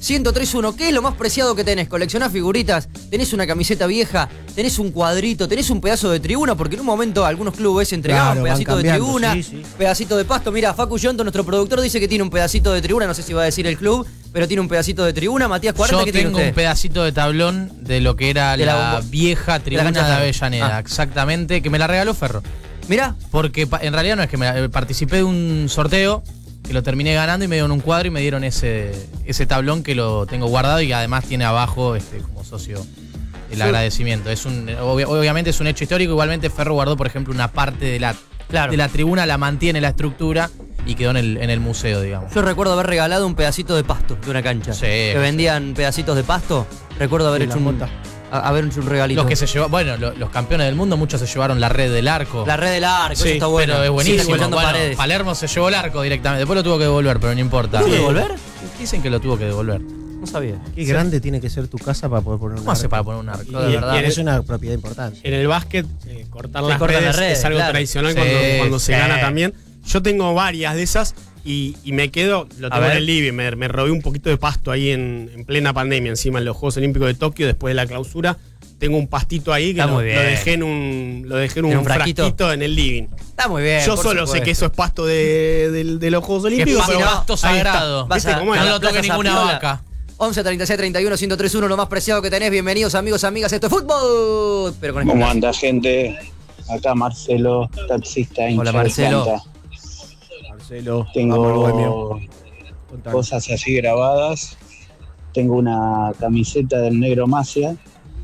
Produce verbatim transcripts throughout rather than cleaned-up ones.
ciento tres punto uno. ¿Qué es lo más preciado que tenés? ¿Coleccionás figuritas? ¿Tenés una camiseta vieja? ¿Tenés un cuadrito? ¿Tenés un pedazo de tribuna? Porque en un momento algunos clubes entregaban Claro, pedacito van de cambiando, tribuna, sí, sí. pedacito de pasto. Mira, Facu Yonto, nuestro productor, dice que tiene un pedacito de tribuna. No sé si va a decir el club, pero tiene un pedacito de tribuna. Matías Cuarenta, Yo ¿qué tiene tengo usted? un pedacito de tablón de lo que era De la, la- vieja tribuna cancha de Ferro. Avellaneda, Ah. exactamente, que me la regaló Ferro. Mirá, Porque pa- en realidad no es que me la- participé de un sorteo que lo terminé ganando y me dieron un cuadro y me dieron ese, ese tablón que lo tengo guardado y que además tiene abajo este, como socio el Sí. agradecimiento. Es un, obvia- obviamente es un hecho histórico. Igualmente Ferro guardó, por ejemplo, una parte de la, Claro. de la tribuna, la mantiene la estructura y quedó en el, en el museo, digamos. yo recuerdo haber regalado un pedacito de pasto de una cancha. Sí, que sí. vendían pedacitos de pasto. Recuerdo haber Sí, hecho la un, mota. a- haber hecho un regalito. Los que se llevó, bueno, lo- los campeones del mundo, muchos se llevaron la red del arco. La red del arco, Sí, eso está bueno. pero es buenísimo. Sigue golpeando Bueno, paredes. Palermo se llevó el arco directamente. Después lo tuvo que devolver, pero no importa. ¿Tuvo que devolver? Dicen que lo tuvo que devolver. No sabía. Qué grande tiene que ser tu casa para poder poner un ¿Cómo hace arco. para poner un arco? No, de Y- verdad. y en Es una propiedad importante. En el básquet, eh, cortar Se las cortan redes, las redes, es algo claro. tradicional Sí, cuando, cuando se sí. gana también. Yo tengo varias de esas y, y me quedo, lo A tengo en ver. el living, me, me robé un poquito de pasto ahí en, en plena pandemia, encima en los Juegos Olímpicos de Tokio, después de la clausura. Tengo un pastito ahí que Está lo, muy bien. lo dejé en un, lo dejé en un, ¿En un frasquito? frasquito en el living. Está muy bien. Yo por solo sé supuesto. que eso es pasto de, de- de los Juegos Que es Olímpicos. pasto, pero pasto ahí está. sagrado. ¿Viste Vas a- cómo es? No la lo toque Plaza ninguna Zapiola. vaca. once treinta y seis treinta y uno ciento tres punto uno, lo más preciado que tenés. Bienvenidos, amigos, amigas. Esto es fútbol. Pero con ¿Cómo esta- anda, gente? Acá Marcelo, taxista, hincha Hola, de Marcelo. Planta. Marcelo, vamos, Tengo bohemio. Contame. cosas así grabadas. Tengo una camiseta del Negro Macia,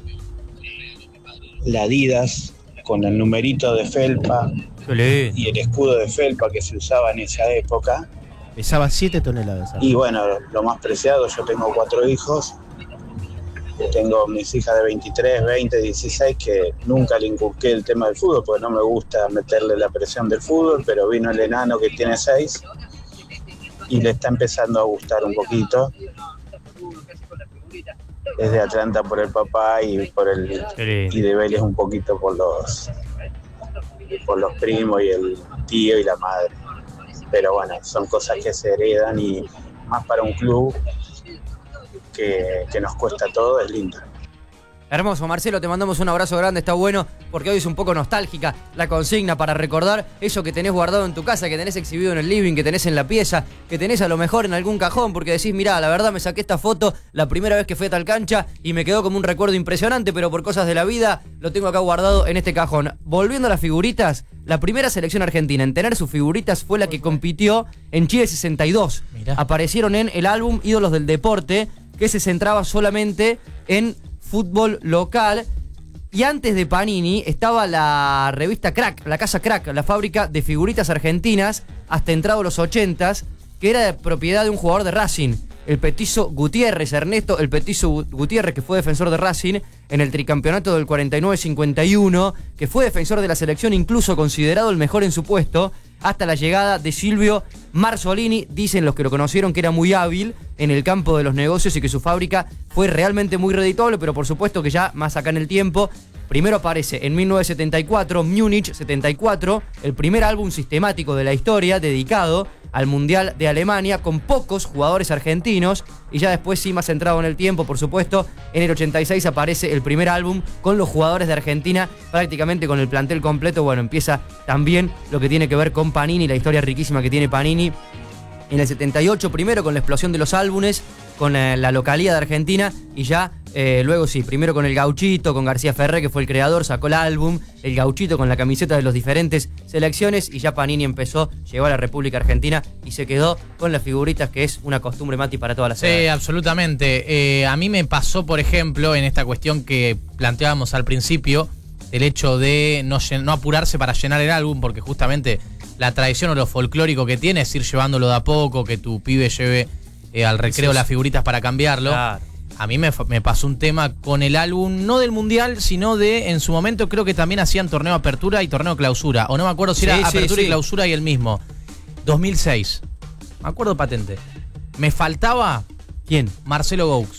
la Adidas con el numerito de felpa Qué lindo. y el escudo de felpa que se usaba en esa época. Pesaba siete toneladas. Y bueno, lo más preciado, yo tengo cuatro hijos. Tengo mis hijas de veintitrés, veinte, dieciséis, que nunca le inculqué el tema del fútbol, porque no me gusta meterle la presión del fútbol, pero vino el enano que tiene seis y le está empezando a gustar un poquito. Es de Atlanta por el papá y por el Qué lindo. y de Vélez un poquito por los por los primos y el tío y la madre. Pero bueno, son cosas que se heredan y más para un club que, que nos cuesta todo, es lindo. Hermoso, Marcelo, te mandamos un abrazo grande, está bueno, porque hoy es un poco nostálgica la consigna para recordar eso que tenés guardado en tu casa, que tenés exhibido en el living, que tenés en la pieza, que tenés a lo mejor en algún cajón, porque decís, mirá, la verdad me saqué esta foto la primera vez que fui a tal cancha y me quedó como un recuerdo impresionante, pero por cosas de la vida lo tengo acá guardado en este cajón. Volviendo a las figuritas, la primera selección argentina en tener sus figuritas fue la que compitió en Chile sesenta y dos. Mirá. Aparecieron en el álbum Ídolos del Deporte, que se centraba solamente en fútbol local. Y antes de Panini estaba la revista Crack, la casa Crack, la fábrica de figuritas argentinas, hasta entrado los ochentas, que era de propiedad de un jugador de Racing, el Petizo Gutiérrez, Ernesto el Petizo Gutiérrez, que fue defensor de Racing en el tricampeonato del cuarenta y nueve cincuenta y uno, que fue defensor de la selección, incluso considerado el mejor en su puesto, hasta la llegada de Silvio Marzolini. Dicen los que lo conocieron que era muy hábil en el campo de los negocios y que su fábrica fue realmente muy redituable, pero por supuesto que ya más acá en el tiempo. Primero aparece en mil novecientos setenta y cuatro, Múnich setenta y cuatro, el primer álbum sistemático de la historia dedicado al Mundial de Alemania, con pocos jugadores argentinos, y ya después, sí, más centrado en el tiempo, por supuesto, en el ochenta y seis aparece el primer álbum con los jugadores de Argentina, prácticamente con el plantel completo. Bueno, empieza también lo que tiene que ver con Panini, la historia riquísima que tiene Panini. En el setenta y ocho, primero con la explosión de los álbumes, con eh, la localía de Argentina, y ya eh, luego sí, primero con el Gauchito, con García Ferré, que fue el creador, sacó el álbum, el Gauchito con la camiseta de las diferentes selecciones, y ya Panini empezó, llegó a la República Argentina y se quedó con las figuritas, que es una costumbre, Mati, para todas las Sí, edades. absolutamente. Eh, a mí me pasó, por ejemplo, en esta cuestión que planteábamos al principio, el hecho de no, llen- no apurarse para llenar el álbum, porque justamente la tradición o lo folclórico que tiene es ir llevándolo de a poco, que tu pibe lleve eh, al recreo Sí, sí. las figuritas para cambiarlo. Claro. A mí me, fa- me pasó un tema con el álbum, no del Mundial, sino de, en su momento creo que también hacían torneo apertura y torneo clausura, o no me acuerdo si Sí, era sí, apertura sí. y clausura y el mismo. dos mil seis. Me acuerdo patente. Me faltaba ¿Quién? Marcelo Gaux.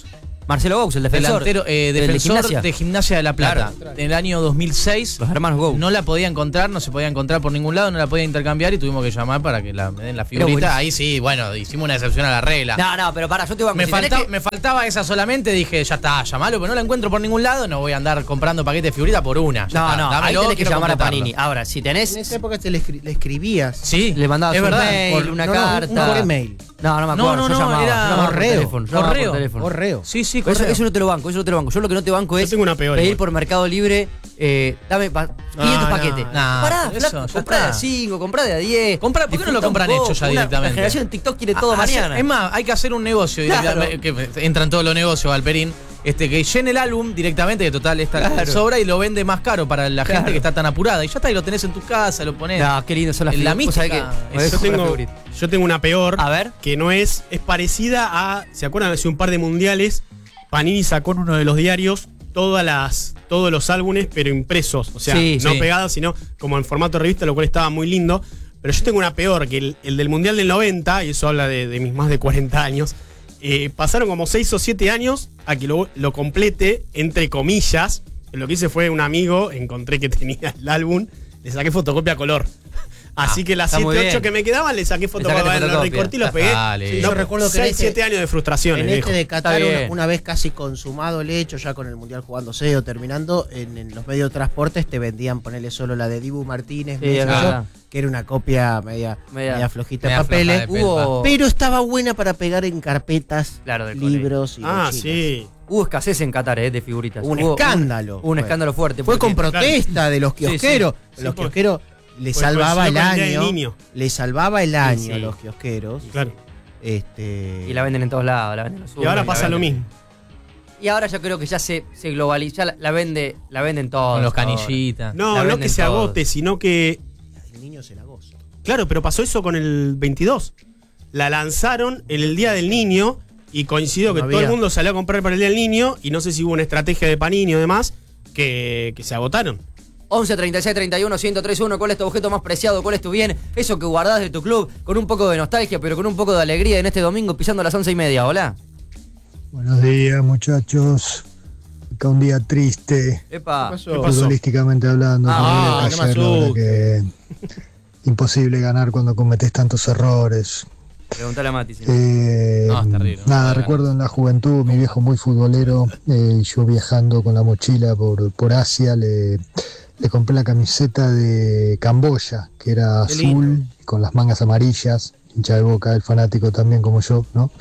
Marcelo Gous, el defensor. Delantero, eh, del defensor de Gimnasia. Gimnasia de La Plata. Claro. En el año dos mil seis. Los hermanos Gous. No la podía encontrar, no se podía encontrar por ningún lado, no la podía intercambiar y tuvimos que llamar para que la, me den la buenísimo. figurita. Ahí sí, bueno, hicimos una excepción a la regla. No, no, pero para, yo te voy a Me, si tenés falta- que- me faltaba esa solamente, dije, ya está, llamalo, pero no la encuentro por ningún lado, no voy a andar comprando paquetes de figurita por una. Ya No, está, no, ahí dámelo, tenés que quiero llamar a completarlo. Panini. Ahora, si tenés. En esa época te le, escri- le escribías. Sí, Le mandabas es un verdad. mail, Por- una no, no, un- carta. un email. No, no me No, acuerdo. no, yo no, llamaba, era yo llamaba por correo, teléfono, yo llamaba por correo, teléfono. Correo. Sí, sí, Pero Eso, correo. eso no te lo banco, eso no te lo banco. Yo lo que no te banco Yo es tengo una peor pedir igual. por Mercado Libre, eh, dame pa- quinientos no, paquetes. no, Pará, eso, flaco, ya comprá de a está. cinco, comprá de a diez. Comprá, ¿por qué no lo disfruta un compran poco. hecho ya Una- directamente? La generación en TikTok quiere todo Ah, hace- mañana. Es más, hay que hacer un negocio Claro. directamente, que entra en todos los negocios, Alperín. Este, que llene el álbum directamente, que total está Claro. sobra y lo vende más caro para la Claro. gente que está tan apurada. Y ya está, y lo tenés en tu casa, lo ponés. No, qué lindo son las En la figuras. ¿Vos sabés mística, qué? Me es- dejo Yo una tengo, figurita. yo tengo una peor. A ver. Que no es. Es parecida a. ¿Se acuerdan? Hace un par de mundiales. Panini sacó en uno de los diarios todas las, todos los álbumes, pero impresos. O sea, Sí, no sí. pegados, sino como en formato de revista, lo cual estaba muy lindo. Pero yo tengo una peor, que el, el del mundial del noventa, y eso habla de, de mis más de cuarenta años. Eh, pasaron como seis o siete años a que lo, lo complete, entre comillas. Lo que hice fue un amigo, encontré que tenía el álbum, le saqué fotocopia a color. Así Ah, que las está muy siete, ocho bien. que me quedaban le saqué sacaste fotocopia, lo fotocopia. recorté y lo pegué. Dale. Sí, yo recuerdo que en seis, este- siete años de frustraciones, En viejo. este de Qatar, Está una, bien. una vez casi consumado el hecho, ya con el Mundial jugándose o terminando, en, en los medios de transportes te vendían ponerle solo la de Dibu Martínez, Sí, Messi, es yo, verdad. que era una copia media, Media- media flojita media de papeles, floja de Hubo, pero estaba buena para pegar en carpetas, Claro, del libros y Ah, mochilas. sí. hubo escasez en Qatar, eh, de figuritas. Un Hubo escándalo. Un, un fue. escándalo fuerte. Fue porque- con protesta de los Sí, sí. kiosqueros. Sí, los porque- kiosqueros le porque salvaba el coincidió con el Día del año. Niño. Le salvaba el año Sí, a sí. los kiosqueros. Claro. Este, Y la venden en todos lados. La venden en los Y ahora super, la pasa lo venden- mismo. Y ahora yo creo que ya se, se globaliza, ya la, la vende, la venden todos. Con los ahora. canillitas. No, La no venden que se todos. agote, sino que. el niño se la goza. Claro, pero pasó eso con el veintidós. La lanzaron en el Día del Niño y coincidió que No todo el había. mundo salió a comprar para el Día del Niño y no sé si hubo una estrategia de Panini o demás que, que se agotaron. once, treinta y seis, treinta y uno, ciento tres uno. ¿Cuál es tu objeto más preciado? ¿Cuál es tu bien? Eso que guardás de tu club con un poco de nostalgia, pero con un poco de alegría en este domingo pisando las once y media. Hola. Buenos días, muchachos. Acá un día triste, Epa. pasó? ¿Qué pasó? futbolísticamente hablando. Ah, como no me ayer, la verdad asustes. que imposible ganar cuando cometés tantos errores. Preguntale a Mati. sí. Eh, No, es terrible, no nada, puede recuerdo en la juventud, mi viejo muy futbolero, eh, yo viajando con la mochila por, por Asia, le, le compré la camiseta de Camboya, que era Qué azul, lindo. con las mangas amarillas, hincha de Boca, el fanático también como yo, ¿no?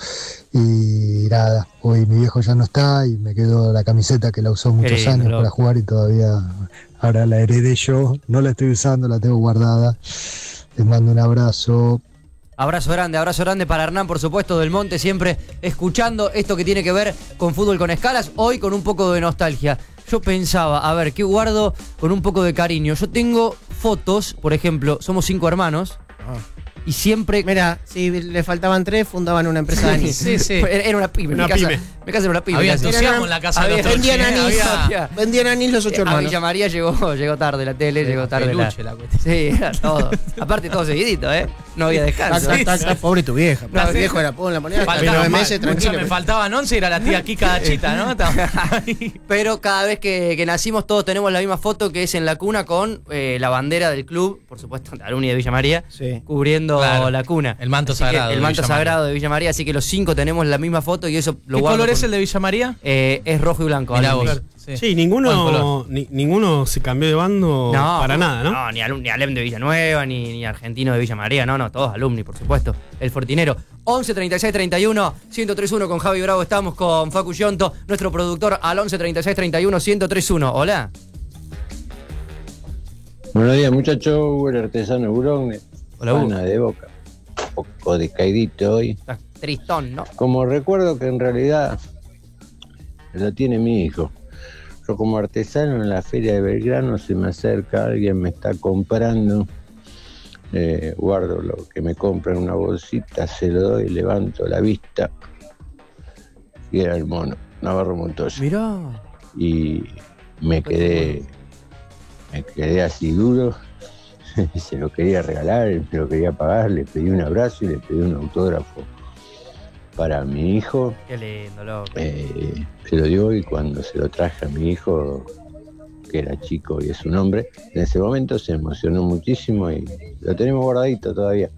Y nada, hoy mi viejo ya no está y me quedó la camiseta que la usó muchos lindo, años loco. para jugar y todavía ahora la heredé yo, no la estoy usando, la tengo guardada. Les mando un abrazo. Abrazo grande, abrazo grande para Hernán, por supuesto, del Monte, siempre escuchando esto que tiene que ver con fútbol con escalas, hoy con un poco de nostalgia. Yo pensaba, a ver, ¿qué guardo con un poco de cariño? Yo tengo fotos, por ejemplo, somos cinco hermanos, y siempre... Mira, si le faltaban tres, fundaban una empresa de anís. Sí, sí. Era era una pyme, Una mi casa, pyme. mi casa era una pyme. Había casi. entusiasmo en la casa de Había- los Tochi, vendían ¿eh? anís. Había- Vendían anís los ocho A hermanos. Villa María llegó, llegó tarde la tele, llegó tarde la... peluche la cuestión. Sí, era todo. Aparte todo seguidito, ¿eh? No había descanso. Está, está, está, pobre tu vieja. No, el sí. viejo era pobre, la moneda. Faltaba nueve más. meses, tranquilo. Escuchame, faltaban once y era la tía Kika Dachita, ¿no? Estaba ahí. Pero cada vez que, que nacimos todos tenemos la misma foto que es en la cuna con eh, la bandera del club, por supuesto, de Alumni de Villa María, Sí. cubriendo Claro. la cuna. El manto Así que sagrado El de manto Villa María. sagrado de Villa María, así que los cinco tenemos la misma foto y eso lo ¿Qué guardo color es con- el de Villa María? Eh, es rojo y blanco. Mirá Alumni. vos. Sí, Buen ninguno, color. ni- ninguno se cambió de bando para no, nada, ¿no? No, ni, alum, ni Alem de Villanueva, ni, ni Argentino de Villa María, no, no, todos alumni, por supuesto. El Fortinero. once, treinta y seis, treinta y uno, ciento tres uno con Javi Bravo, estamos con Facu Yonto, nuestro productor, al once, treinta y seis, treinta y uno, ciento tres uno. Hola. Buenos días, muchachos. El artesano Burogne. Hola, Hugo. Pana de Boca. Un poco decaidito hoy. Estás tristón, ¿no? Como recuerdo que en realidad lo tiene mi hijo. Yo como artesano en la feria de Belgrano se me acerca, alguien me está comprando, eh, guardo lo que me compra en una bolsita, se lo doy, levanto la vista y era el mono, Navarro Montoya. Mirá. Y me quedé, me quedé así duro, se lo quería regalar, se lo quería pagar, le pedí un abrazo y le pedí un autógrafo para mi hijo. Qué lindo, loco. Eh, se lo dio y cuando se lo traje a mi hijo, que era chico y es un hombre, en ese momento se emocionó muchísimo y lo tenemos guardadito todavía.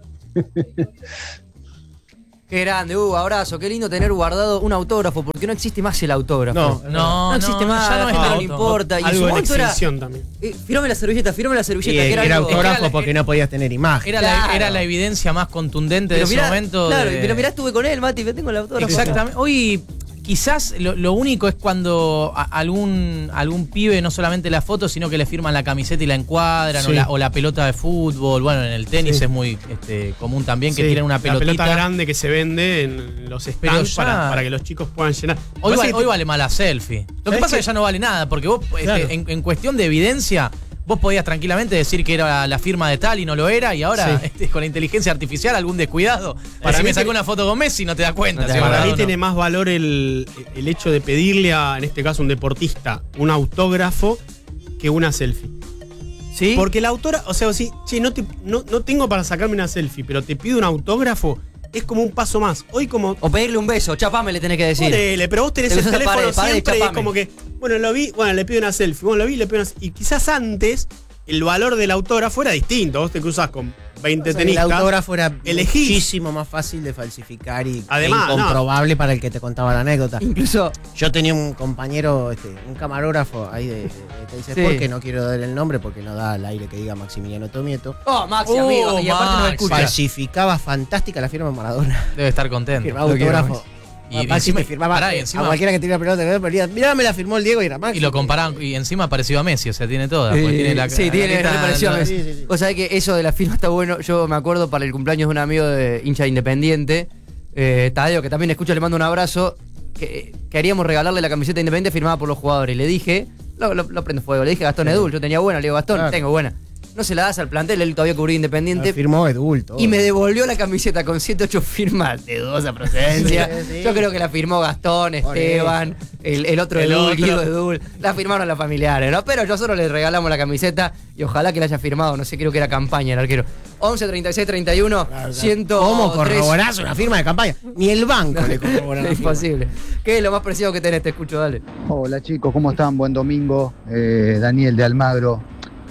Qué grande, uh, abrazo, qué lindo tener guardado un autógrafo, porque no existe más el autógrafo. No, No, no existe no, más, ya no es no, tanto. le importa. Y en su Algo en momento era, extinción también. eh, firmame la servilleta, firmame la Y servilleta, era, que era, algo- autógrafo era la- porque no podías tener imagen. Era, Claro. la, era la evidencia más contundente de Pero ese mirá, momento. claro, de- pero mirá, estuve con él, Mati, que tengo el autógrafo. Exactamente. Hoy quizás lo, lo único es cuando a- algún algún pibe, no solamente la foto, sino que le firman la camiseta y la encuadran, Sí. o, la, o la pelota de fútbol. Bueno, en el tenis Sí. es muy este, común también que Sí, tienen una la pelotita. pelota grande que se vende en los Pero stands ya- para, para que los chicos puedan llenar. Hoy, Pasa vale, que hoy vale más la selfie. Lo que ¿Sabés pasa es qué? que ya no vale nada, porque vos, este, Claro. en, en cuestión de evidencia, vos podías tranquilamente decir que era la firma de tal y no lo era, y ahora Sí. este, con la inteligencia artificial, algún descuidado. Para si mí me sacó tiene- una foto con Messi, no te das cuenta. No te si das es Para verdad mí o no. tiene más valor el, el hecho de pedirle a, en este caso, un deportista un autógrafo que una selfie. ¿Sí? Porque el autógrafo, o sea, si, che, no, te, no, no tengo para sacarme una selfie, pero te pido un autógrafo, es como un paso más. Hoy como... O pedirle un beso, chapame le tenés que decir. Ponele, pero vos tenés Te el besás a teléfono pared, pared, siempre y es chapame. como que, bueno, lo vi, bueno, le pido una selfie, bueno, lo vi, le pido una selfie. Y quizás antes el valor del autógrafo era distinto. Vos te cruzás con veinte O sea, el tenistas. autógrafo era elegís. muchísimo más fácil de falsificar y Además, e incomprobable para el que te contaba la anécdota. Incluso, Yo tenía un compañero, este, un camarógrafo ahí de, de, de Teis Sí. Sport, que no quiero dar el nombre porque no da al aire que diga Maximiliano Tomieto. oh, Maxi, Oh, amigo, y aparte no me Maxi. escucha. Falsificaba fantástica la firma de Maradona. Debe estar contento. Firmaba Lo quiero, autógrafo. Y- y Maxi encima- me firmaba pará, y eh, encima- a cualquiera que tenía la pelota, que me mirá, me la firmó el Diego y era Maxi. Y lo comparaban, y encima parecido a Messi, o sea, tiene todas. porque Eh, tiene la, sí, la tiene carita- re parecido a la- Messi. Sí, sí, sí. Vos sabés que eso de la firma está bueno. Yo me acuerdo para el cumpleaños de un amigo de hincha de Independiente, eh, Tadeo, que también escucha, le mando un abrazo. Que queríamos regalarle la camiseta de Independiente firmada por los jugadores. Y le dije, lo, lo, lo prendo fuego, le dije a Gastón Edul, yo tenía buena, le digo, Gastón, Claro. tengo buena. No se la das al plantel, él todavía cubría Independiente. La firmó Edul, todo. Y me devolvió la camiseta con siete ocho firmas de dudosa procedencia. Sí, sí. Yo creo que la firmó Gastón, Por Esteban, el, el otro El Edul, otro. Guido Edul. La firmaron los familiares, ¿no? Pero nosotros le regalamos la camiseta y ojalá que la haya firmado. No sé, creo que era campaña el arquero. once, treinta y seis, treinta y uno, cien. ¿Cómo corroborás una firma de campaña? Ni el banco le corroboró la Es firma. imposible. ¿Qué es lo más preciado que tenés? Te escucho, dale. Hola chicos, ¿cómo están? Buen domingo. Eh, Daniel de Almagro.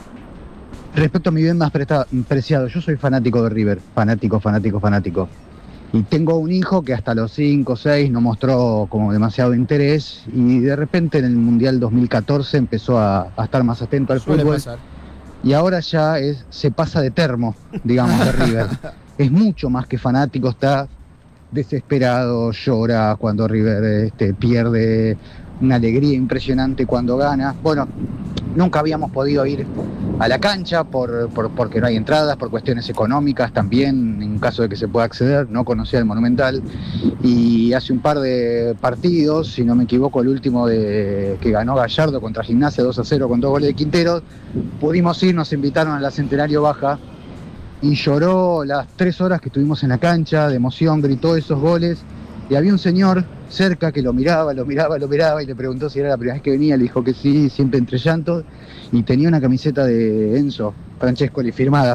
Respecto a mi bien más presta- preciado, yo soy fanático de River, fanático, fanático, fanático. Y tengo un hijo que hasta los cinco o seis no mostró como demasiado interés y de repente en el Mundial dos mil catorce empezó a, a estar más atento al Suele fútbol. pasar. Y ahora ya es, se pasa de termo, digamos, de River. Es mucho más que fanático, está desesperado, llora cuando River este, pierde, una alegría impresionante cuando gana. Bueno, nunca habíamos podido ir a la cancha por, por- porque no hay entradas, por cuestiones económicas también, en caso de que se pueda acceder, no conocía el Monumental. Y hace un par de partidos, si no me equivoco, el último de que ganó Gallardo contra Gimnasia dos a cero con dos goles de Quintero, pudimos ir, nos invitaron a la Centenario Baja y lloró las tres horas que estuvimos en la cancha, de emoción, gritó esos goles. Y había un señor cerca que lo miraba, lo miraba, lo miraba y le preguntó si era la primera vez que venía, le dijo que sí, siempre entre llantos, y tenía una camiseta de Enzo Francescoli firmada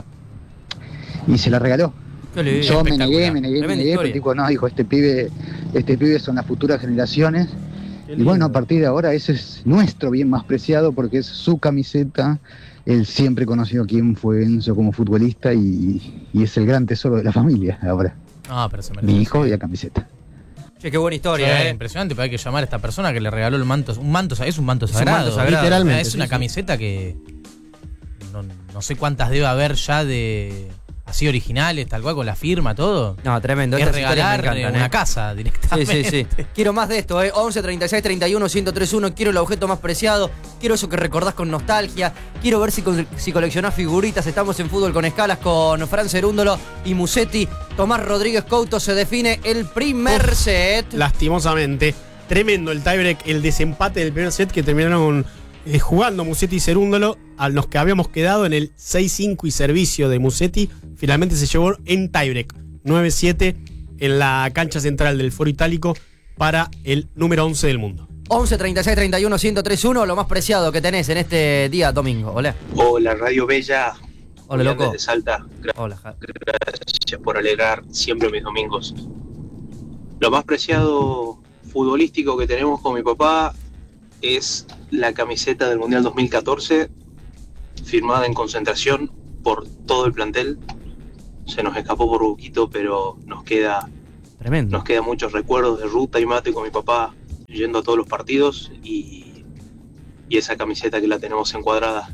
y se la regaló. Qué lindo. Yo me espectacular. negué, me negué, me Tremenda negué, pero historia. el tipo no, dijo, este pibe, este pibe son las futuras generaciones. Y bueno, a partir de ahora ese es nuestro bien más preciado porque es su camiseta. Él siempre conoció quién fue Enzo como futbolista y, y es el gran tesoro de la familia ahora. Ah, pero se merece. Mi hijo y la camiseta. Che, qué buena Sí, historia, eh. impresionante, pero hay que llamar a esta persona que le regaló el manto. Un manto, es un manto un sagrado. manto sagrado. Literalmente, Es sí, una sí. camiseta que no, no sé cuántas debe haber ya de así originales, tal cual, con la firma, todo. No, tremendo. Es Estas historias me regalar encantan, una eh. casa Sí, directamente. sí, sí. Quiero más de esto, ¿eh? once, treinta y seis, treinta y uno, ciento tres uno. Quiero el objeto más preciado. Quiero eso que recordás con nostalgia. Quiero ver si, co- si coleccionás figuritas. Estamos en Fútbol con Escalas con Fran Cerúndolo y Musetti. Tomás Rodríguez Couto se define el primer Uf. set. Lastimosamente, tremendo el tiebreak, el desempate del primer set que terminaron eh, jugando Musetti y Cerúndolo, a los que habíamos quedado en el seis cinco y servicio de Musetti, finalmente se llevó en tiebreak nueve siete en la cancha central del Foro Itálico para el número once del mundo. once, treinta y seis, treinta y uno, ciento tres uno. Lo más preciado que tenés en este día domingo. Hola. Hola, Radio Bella. Hola, Julián loco. desde Salta. Hola, Ja- Gracias por alegrar siempre mis domingos. Lo más preciado futbolístico que tenemos con mi papá es la camiseta del Mundial dos mil catorce, firmada en concentración por todo el plantel. Se nos escapó por poquito, pero nos queda, Tremendo. nos quedan muchos recuerdos de ruta y mate con mi papá yendo a todos los partidos y, y esa camiseta que la tenemos encuadrada.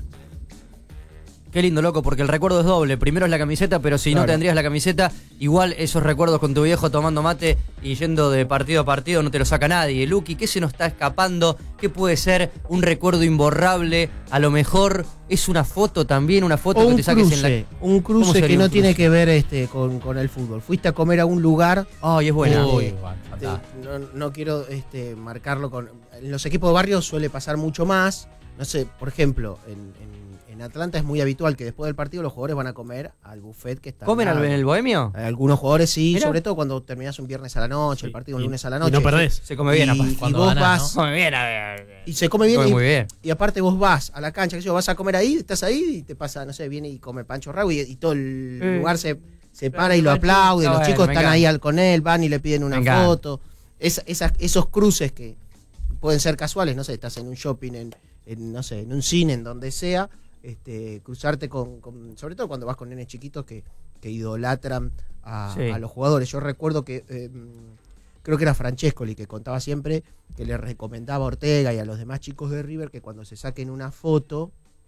Qué lindo, loco, porque el recuerdo es doble. Primero es la camiseta, pero si Claro. no tendrías la camiseta, igual esos recuerdos con tu viejo tomando mate y yendo de partido a partido no te lo saca nadie. Luqui, ¿qué se nos está escapando? ¿Qué puede ser un recuerdo imborrable? A lo mejor es una foto también, una foto O que un te saques cruce, en la... un ¿Cómo cruce sería que un no cruce? tiene que ver este con, con el fútbol. Fuiste a comer a un lugar. Ay, es buena. Uy, Eh, bueno, te- fantástico. no, no quiero este, marcarlo con. En los equipos de barrio suele pasar mucho más. No sé, por ejemplo, en, en- en Atlanta es muy habitual que después del partido los jugadores van a comer al buffet que está. ¿Comen al al- lado. en el Bohemio? Algunos jugadores sí, Mirá. sobre todo cuando terminás un viernes a la noche, el partido un Y- lunes a la y noche. no perdés. Se come bien, y, aparte. y Cuando vos ganás, vas. Come bien, a ver. Y se come bien. Come y, muy bien. y aparte vos vas a la cancha, que yo, vas a comer ahí, estás ahí y te pasa, no sé, viene y come Pancho Rago y, y todo el Eh. lugar se, se para y lo aplaude. Está Los bueno, chicos me están encanta. ahí al con él, van y le piden una Me encanta. foto. Es- esas- esos cruces que pueden ser casuales, no sé, estás en un shopping, en, en, no sé, en un cine, en donde sea, este, cruzarte con, con- sobre todo cuando vas con nenes chiquitos que, que idolatran a, Sí. a los jugadores. Yo recuerdo que eh, creo que era Francescoli que contaba siempre que le recomendaba a Ortega y a los demás chicos de River que cuando se saquen una foto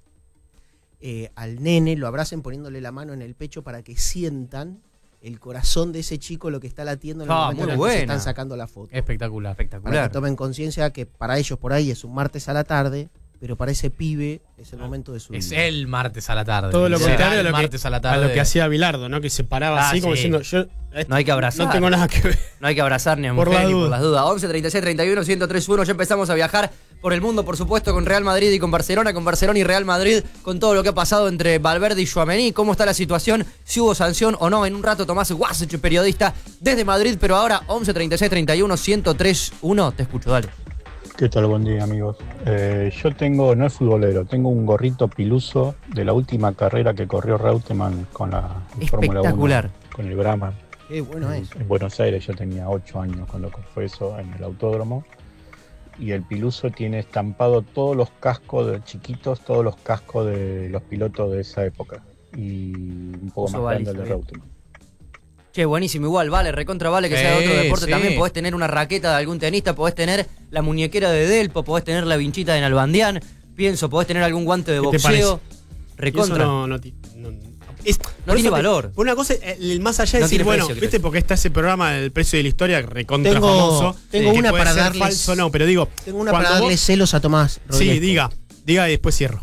eh, al nene lo abracen poniéndole la mano en el pecho para que sientan el corazón de ese chico, lo que está latiendo en el Ah, momento muy en el que se buena. están sacando la foto. Espectacular. Para Espectacular. que tomen conciencia que para ellos por ahí es un martes a la tarde, pero para ese pibe es el momento de su Es vida. el martes a la tarde. Todo lo Será contrario a el lo, martes que, a la a tarde. lo que hacía Bilardo, ¿no? Que se paraba Ah, así como sí. diciendo, yo eh, No hay que abrazar. no tengo nada que ver. No hay que abrazar ni a Por mujer la ni por duda. las dudas. once, treinta y seis, treinta y uno, ciento tres punto uno. Ya empezamos a viajar por el mundo, por supuesto, con Real Madrid y con Barcelona, con Barcelona y Real Madrid, con todo lo que ha pasado entre Valverde y Tchouaméni. ¿Cómo está la situación? Si hubo sanción o no. En un rato, Tomás Guasech, periodista desde Madrid, pero ahora once, treinta y seis, treinta y uno, ciento tres punto uno. Te escucho, dale. ¿Qué tal? Buen día, amigos. Eh, yo tengo, no es futbolero, tengo un gorrito piluso de la última carrera que corrió Reutemann con la en Fórmula Espectacular. uno, con el Brahma. Qué bueno en, es. en Buenos Aires. Yo tenía ocho años cuando fue eso en el autódromo. Y el piluso tiene estampado todos los cascos de chiquitos, todos los cascos de los pilotos de esa época. Y un poco Puso más grande el baliza, de bien. Reutemann. Che, buenísimo, igual, vale, recontra vale que Sí, sea de otro deporte sí. también. Podés tener una raqueta de algún tenista, podés tener la muñequera de Delpo, podés tener la vinchita de Nalbandián, pienso, podés tener algún guante de ¿Qué te boxeo. Y eso Recontra. no, no, ti- no- es- por tiene eso te- valor. Por una cosa, el, el más allá de No decir, tiene bueno, precio, viste, creo. porque está ese programa del precio de la historia recontra Tengo- famoso. tengo que una puede para ser darles- falso, no, pero digo, Tengo una cuando para darle vos- celos a Tomás Sí, Rodríguez. diga, diga y después cierro.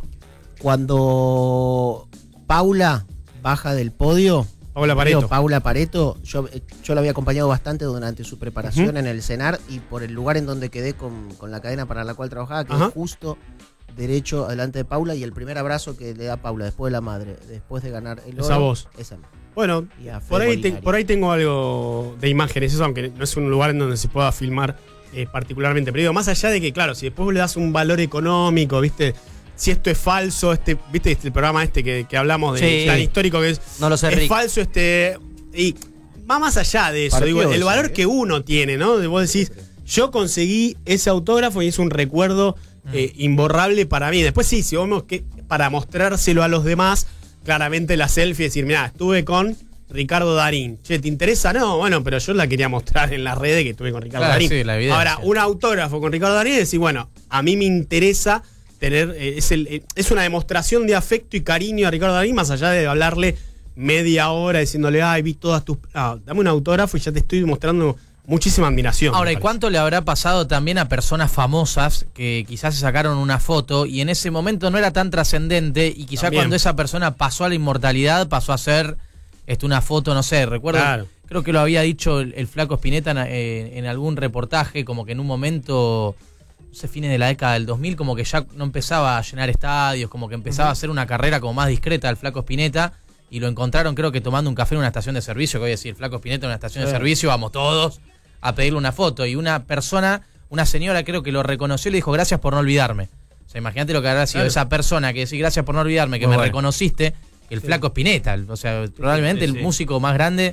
Cuando Paula baja del podio, Paula digo, Pareto. Paula Pareto, yo, eh, yo la había acompañado bastante durante su preparación Ujú. en el CENAR y por el lugar en donde quedé con, con la cadena para la cual trabajaba, quedé Ajá. justo derecho adelante de Paula y el primer abrazo que le da Paula después de la madre, después de ganar el oro. Esa voz. Esa. Bueno, Y a por Fede ahí, te- Molinari. por ahí tengo algo de imágenes, eso, aunque no es un lugar en donde se pueda filmar eh, particularmente. Pero digo, más allá de que, claro, si después le das un valor económico, ¿viste? Si esto es falso, este, ¿viste? Este, el programa este que, que hablamos de Sí. tan histórico que es. No lo sé, es Rick. falso, este. Y va más allá de eso. Partió Digo, el eso, valor ¿eh? que uno tiene, ¿no? De vos decís, yo conseguí ese autógrafo y es un recuerdo eh, imborrable para mí. Después sí, si vamos que para mostrárselo a los demás, claramente la selfie, decir, mirá, estuve con Ricardo Darín. Che, ¿te interesa? No, bueno, pero yo la quería mostrar en las redes que estuve con Ricardo Claro, Darín. sí, la evidencia. Ahora, un autógrafo con Ricardo Darín y decir, bueno, a mí me interesa tener, eh, es, el, eh, es una demostración de afecto y cariño a Ricardo Darín, más allá de hablarle media hora diciéndole, ay, vi todas tus... Ah, dame un autógrafo y ya te estoy mostrando muchísima admiración. Ahora, me ¿y parece. cuánto le habrá pasado también a personas famosas que quizás se sacaron una foto y en ese momento no era tan trascendente y quizás También. cuando esa persona pasó a la inmortalidad pasó a ser este, una foto, no sé, recuerdo, Claro. creo que lo había dicho el, el Flaco Spinetta en, eh, en algún reportaje, como que en un momento, no sé, fines de la década del dos mil, como que ya no empezaba a llenar estadios, como que empezaba a hacer una carrera como más discreta el Flaco Spinetta. Y lo encontraron, creo que tomando un café en una estación de servicio, que voy a decir, el Flaco Spinetta en una estación de Sí. servicio, vamos todos a pedirle una foto. Y una persona, una señora creo que lo reconoció y le dijo, gracias por no olvidarme. O sea, imagínate lo que habrá sido Claro. esa persona que decir, gracias por no olvidarme, que Muy me bueno. reconociste, que el Flaco Spinetta. O sea, probablemente sí, el sí. músico más grande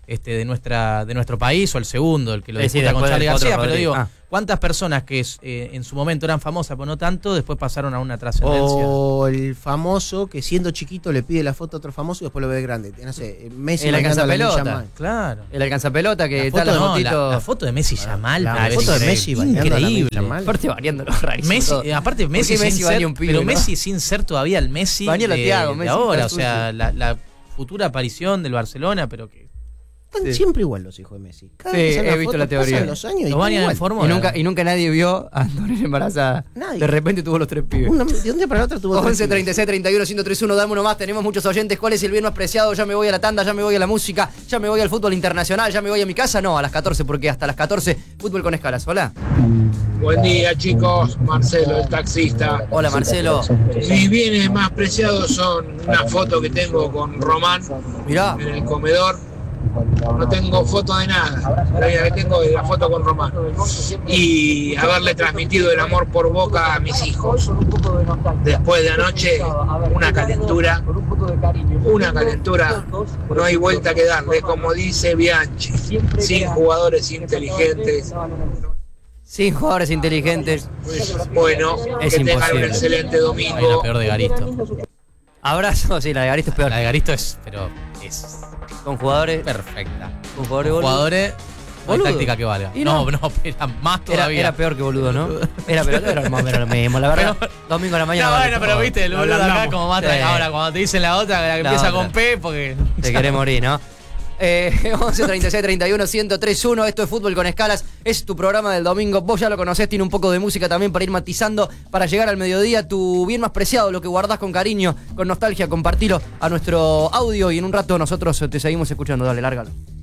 este, de nuestra de nuestro país, o el segundo, el que lo Sí, sí, disputa con después Charly del Potro García, pero Rodríguez. digo, Ah. ¿cuántas personas que eh, en su momento eran famosas, pero no tanto, después pasaron a una trascendencia? O el famoso que siendo chiquito le pide la foto a otro famoso y después lo ve grande. No sé, Messi El bailando la alcanzapelota. Ninja Man. Claro. El alcanzapelota que La está foto, la no, fotito. la, la foto de Messi Yamal, la me parece foto de increíble. Messi bailando la increíble. Ninja Man. Aparte variándolo rarísimo. Messi, todo. eh, aparte ¿Por Messi, qué sin Messi ser, baña un pibe, pero no? Messi sin ser todavía el Messi Bañalo a de, Thiago, de Messi ahora, está o sea, sucio. la, la futura aparición del Barcelona, pero que Están Sí. siempre igual los hijos de Messi. Cada Sí, vez que sale he una visto foto, la teoría. pasan los años y lo están bañan en igual. fórmula. Y nunca, y nunca nadie vio a Antonella embarazada. Nadie. De repente tuvo los tres pibes. Una- de un día para el otro tuvo tres once, pibes. treinta y seis, treinta y uno, ciento treinta y uno, dame uno más, tenemos muchos oyentes. ¿Cuál es el bien más preciado? Ya me voy a la tanda, ya me voy a la música, ya me voy al fútbol internacional, ya me voy a mi casa. No, a las catorce, porque hasta las catorce, fútbol con escalas. Hola. Buen día, chicos. Marcelo, el taxista. Hola, Marcelo. Mis bienes más preciados son una foto que tengo con Román Mirá. en el comedor. No tengo foto de nada. La única que tengo es la foto con Román. Y haberle transmitido el amor por boca a mis hijos. Después de anoche, una calentura. Una calentura. No hay vuelta que darle. Como dice Bianchi, sin jugadores inteligentes. Sin jugadores inteligentes. Bueno, Es que tengan un imposible. excelente hay la domingo. peor de Garisto. Abrazo, sí, la de Garisto es peor. La de Garisto es, pero es Con jugadores. perfecta. Con jugadores boludos. Jugadores, no hay Boludo. táctica que valga. Y No, no. no, era más Era, todavía. era peor que boludo, ¿no? Era peor, era más o menos lo mismo, la verdad. Pero- Domingo a la mañana. No, vale bueno, pero todo. viste, el boludo acá ablandamos. como más Sí. tranca. Ahora, cuando te dicen la otra, la que La empieza otra. con P, porque. Te querés morir, ¿no? Eh, once, treinta y seis, treinta y uno, ciento tres punto uno. Esto es Fútbol con Escalas. Es tu programa del domingo. Vos ya lo conocés. Tiene un poco de música también para ir matizando. Para llegar al mediodía. Tu bien más preciado. Lo que guardás con cariño, con nostalgia. Compartilo a nuestro audio. Y en un rato nosotros te seguimos escuchando. Dale, lárgalo.